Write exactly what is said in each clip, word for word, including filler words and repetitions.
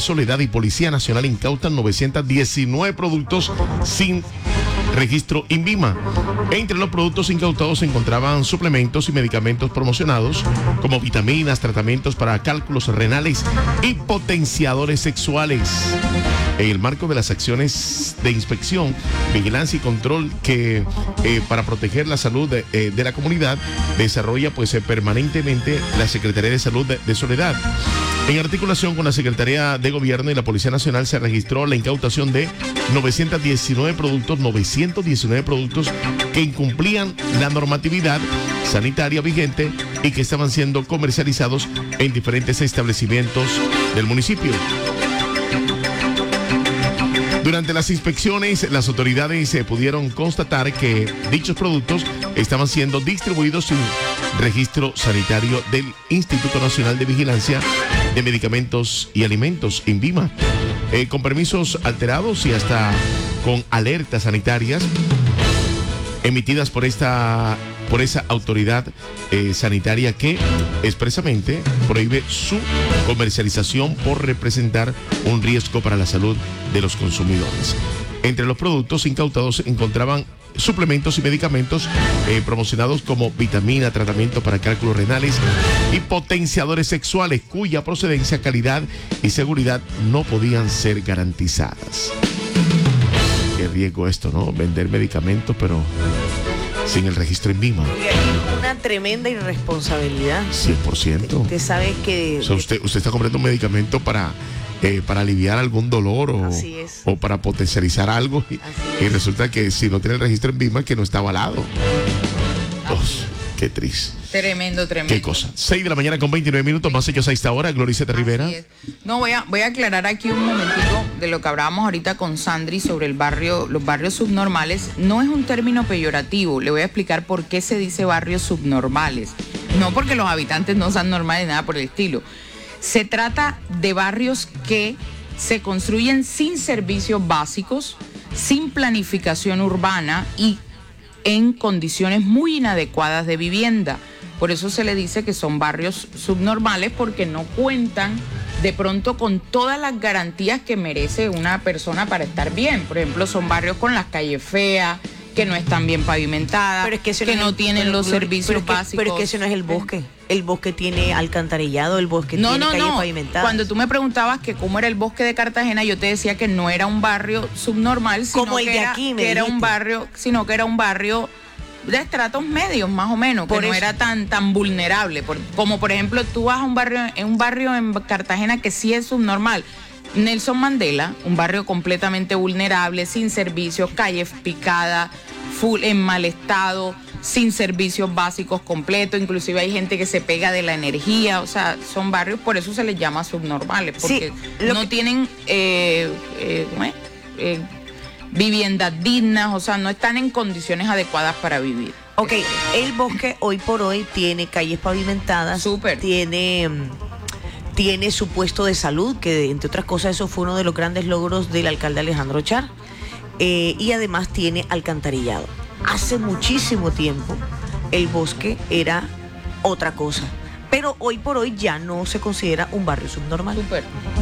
Soledad y Policía Nacional incautan novecientos diecinueve productos sin registro INVIMA. Entre los productos incautados se encontraban suplementos y medicamentos promocionados como vitaminas, tratamientos para cálculos renales y potenciadores sexuales. En el marco de las acciones de inspección, vigilancia y control que eh, para proteger la salud de, eh, de la comunidad desarrolla pues eh, permanentemente la Secretaría de Salud de, de Soledad. En articulación con la Secretaría de Gobierno y la Policía Nacional se registró la incautación de novecientos diecinueve productos, novecientos diecinueve productos que incumplían la normatividad sanitaria vigente y que estaban siendo comercializados en diferentes establecimientos del municipio. Durante las inspecciones, las autoridades eh, pudieron constatar que dichos productos estaban siendo distribuidos sin registro sanitario del Instituto Nacional de Vigilancia de Medicamentos y Alimentos, INVIMA, eh, con permisos alterados y hasta con alertas sanitarias emitidas por esta por esa autoridad eh, sanitaria que expresamente prohíbe su comercialización por representar un riesgo para la salud de los consumidores. Entre los productos incautados se encontraban suplementos y medicamentos eh, promocionados como vitamina, tratamiento para cálculos renales y potenciadores sexuales cuya procedencia, calidad y seguridad no podían ser garantizadas. Qué riesgo esto, ¿no? Vender medicamentos, pero sin el registro INVIMA. Una tremenda irresponsabilidad. cien por ciento. Usted sabe que... O sea, usted, usted está comprando un medicamento para, eh, para aliviar algún dolor o, o para potencializar algo y, y resulta que si no tiene el registro INVIMA que no está avalado. Dos. Qué triste. Tremendo, tremendo. Qué cosa. seis de la mañana con veintinueve minutos, más hechos a esta hora. Gloriceta Rivera. No, voy a, voy a aclarar aquí un momentito de lo que hablábamos ahorita con Sandri sobre el barrio, los barrios subnormales. No es un término peyorativo. Le voy a explicar por qué se dice barrios subnormales. No porque los habitantes no sean normales, nada por el estilo. Se trata de barrios que se construyen sin servicios básicos, sin planificación urbana y en condiciones muy inadecuadas de vivienda. Por eso se le dice que son barrios subnormales, porque no cuentan de pronto con todas las garantías que merece una persona para estar bien. Por ejemplo, son barrios con las calles feas, que no están bien pavimentadas, pero es que, que no, no es, tienen pero, los pero, servicios pero es que, básicos. Pero es que ese no es el bosque. El bosque tiene alcantarillado, el bosque no, tiene no, calles no. pavimentadas. Cuando tú me preguntabas que cómo era el bosque de Cartagena, yo te decía que no era un barrio subnormal, sino como el que, de era, aquí, me que era dijiste. un barrio, sino que era un barrio de estratos medios, más o menos, por que no eso. era tan tan vulnerable. Por, como por ejemplo, tú vas a un barrio, en un barrio en Cartagena que sí es subnormal. Nelson Mandela, un barrio completamente vulnerable, sin servicios, calles picadas, full en mal estado, sin servicios básicos completos, inclusive hay gente que se pega de la energía, o sea, son barrios, por eso se les llama subnormales, porque sí, no que... tienen eh, eh, ¿cómo es? Eh, viviendas dignas, o sea, no están en condiciones adecuadas para vivir. Ok, el bosque hoy por hoy tiene calles pavimentadas, Súper. tiene... tiene su puesto de salud, que entre otras cosas eso fue uno de los grandes logros del alcalde Alejandro Char, eh, y además tiene alcantarillado. Hace muchísimo tiempo el bosque era otra cosa, pero hoy por hoy ya no se considera un barrio subnormal. Súper.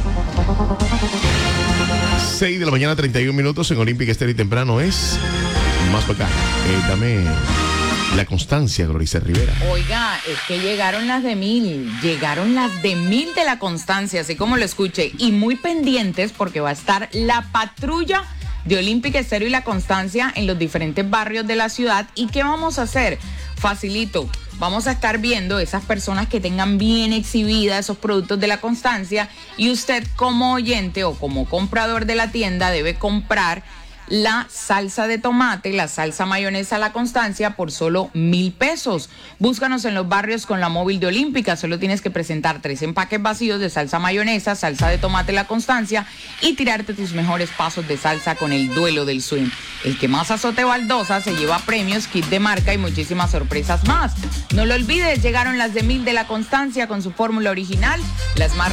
seis de la mañana, treinta y un minutos en Olímpica Estéreo y temprano es más para acá. Eh, dame la constancia, Glorice Rivera. Oiga, es que llegaron las de mil, llegaron las de mil de la constancia, así como lo escuché, y muy pendientes porque va a estar la patrulla de Olímpica Estéreo y la constancia en los diferentes barrios de la ciudad. ¿Y qué vamos a hacer? Facilito. Vamos a estar viendo esas personas que tengan bien exhibida esos productos de la constancia, y usted como oyente o como comprador de la tienda debe comprar la salsa de tomate, la salsa mayonesa La Constancia por solo mil pesos. Búscanos en los barrios con la móvil de Olímpica. Solo tienes que presentar tres empaques vacíos de salsa mayonesa, salsa de tomate La Constancia y tirarte tus mejores pasos de salsa con el duelo del swing. El que más azote baldosa se lleva premios, kit de marca y muchísimas sorpresas más. No lo olvides, llegaron las de mil de La Constancia con su fórmula original, las marcas